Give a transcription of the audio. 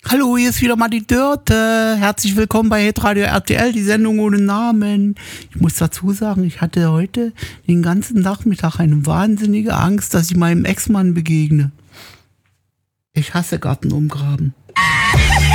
Hallo, hier ist wieder mal die Dörte. Herzlich willkommen bei Hitradio RTL, die Sendung ohne Namen. Ich muss dazu sagen, ich hatte heute den ganzen Nachmittag eine wahnsinnige Angst, dass ich meinem Ex-Mann begegne. Ich hasse Garten umgraben.